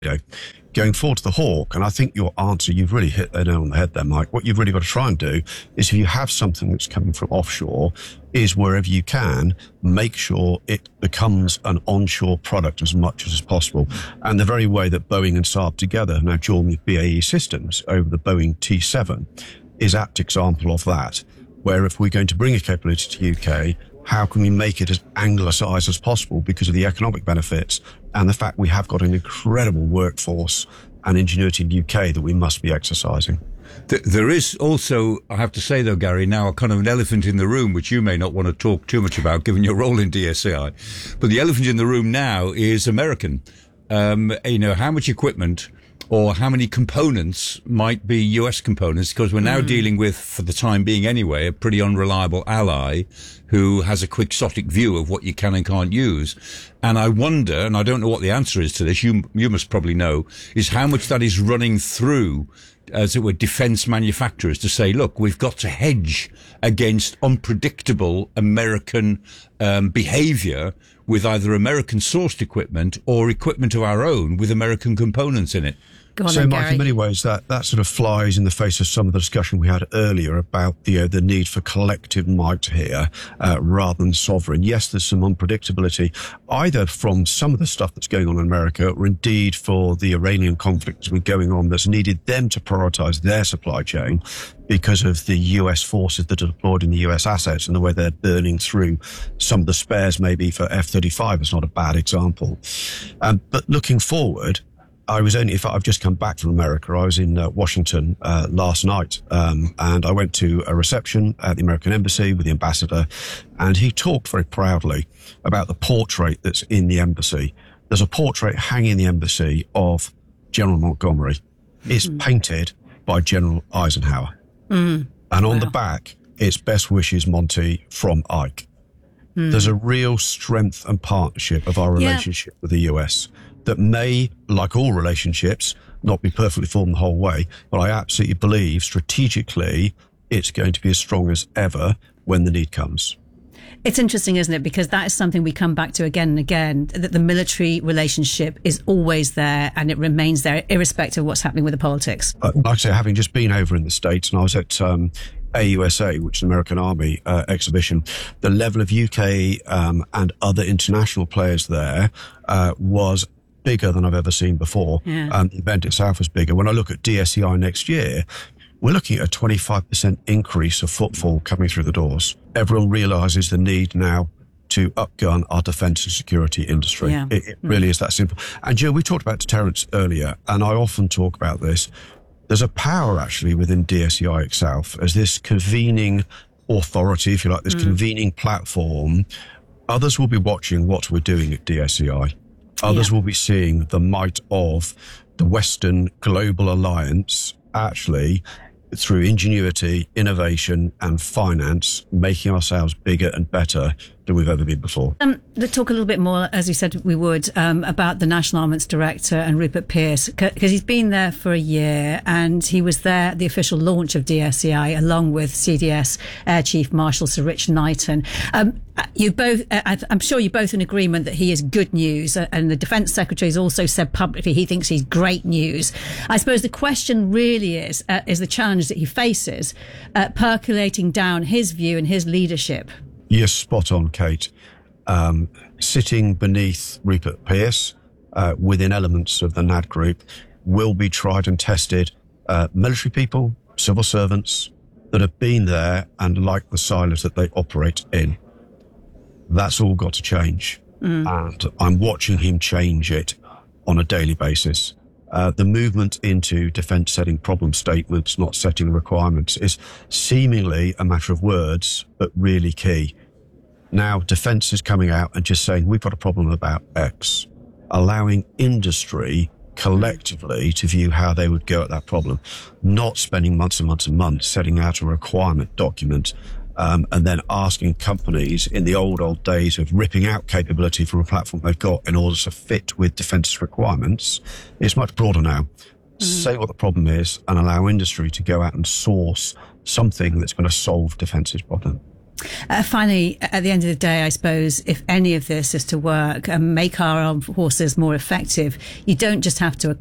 know, going forward to the Hawk, and I think your answer, you've really hit the nail on the head there, Mike. What you've really got to try and do is, if you have something that's coming from offshore, is wherever you can, make sure it becomes an onshore product as much as possible. And the very way that Boeing and Saab together now join with BAE Systems over the Boeing T7 is apt example of that, where if we're going to bring a capability to UK, how can we make it as anglicised as possible because of the economic benefits and the fact we have got an incredible workforce and ingenuity in the UK that we must be exercising. There is also, I have to say though, Gary, now a kind of an elephant in the room, which you may not want to talk too much about given your role in DSEI. But the elephant in the room now is American. How much equipment or how many components might be US components, because we're now dealing with, for the time being anyway, a pretty unreliable ally who has a quixotic view of what you can and can't use. And I wonder, and I don't know what the answer is to this, you must probably know, is how much that is running through, as it were, defense manufacturers to say, look, we've got to hedge against unpredictable American behavior with either American-sourced equipment or equipment of our own with American components in it. So, Mike, in many ways, that sort of flies in the face of some of the discussion we had earlier about the need for collective might here rather than sovereign. Yes, there's some unpredictability, either from some of the stuff that's going on in America or indeed for the Iranian conflict that's been going on that's needed them to prioritise their supply chain because of the US forces that are deployed in the US assets and the way they're burning through some of the spares maybe for F-35 is not a bad example. But looking forward, I've just come back from America. I was in Washington last night, and I went to a reception at the American Embassy with the ambassador, and he talked very proudly about the portrait that's in the embassy. There's a portrait hanging in the embassy of General Montgomery. It's painted by General Eisenhower. And on the back, it's best wishes, Monty, from Ike. There's a real strength and partnership of our relationship with the US that may, like all relationships, not be perfectly formed the whole way, but I absolutely believe strategically it's going to be as strong as ever when the need comes. It's interesting, isn't it? Because that is something we come back to again and again, that the military relationship is always there and it remains there, irrespective of what's happening with the politics. Like I say, having just been over in the States, and I was at AUSA, which is an American Army exhibition, the level of UK and other international players there was bigger than I've ever seen before. The event itself was bigger. When I look at DSEI next year, we're looking at a 25% increase of footfall coming through the doors. Everyone realises the need now to upgun our defence and security industry. It really is that simple. And Jill, we talked about deterrence earlier, and I often talk about this. There's a power actually within DSEI itself as this convening authority, if you like, this convening platform. Others will be watching what we're doing at DSEI. Others will be seeing the might of the Western Global Alliance actually through ingenuity, innovation and finance, making ourselves bigger and better than we've ever been before. Let's talk a little bit more, as you said we would, about the National Armaments Director and Rupert Pearce, because he's been there for a year and he was there at the official launch of DSEI along with CDS Air Chief Marshal Sir Rich Knighton. You both, I'm sure you're both in agreement that he is good news, and the Defence Secretary has also said publicly he thinks he's great news. I suppose the question really is the challenge that he faces percolating down his view and his leadership. Yes, spot on, Kate. Sitting beneath Rupert Pearce within elements of the NAD group will be tried and tested military people, civil servants that have been there and like the silos that they operate in. That's all got to change. And I'm watching him change it on a daily basis. The movement into defence setting problem statements, not setting requirements, is seemingly a matter of words, but really key. Now, defence is coming out and just saying, we've got a problem about X, allowing industry collectively to view how they would go at that problem, not spending months and months and months setting out a requirement document and then asking companies in the old days of ripping out capability from a platform they've got in order to fit with defence requirements. It's much broader now. Say what the problem is and allow industry to go out and source something that's going to solve defence's problem. Finally, at the end of the day, I suppose if any of this is to work and make our armed forces more effective, you don't just have to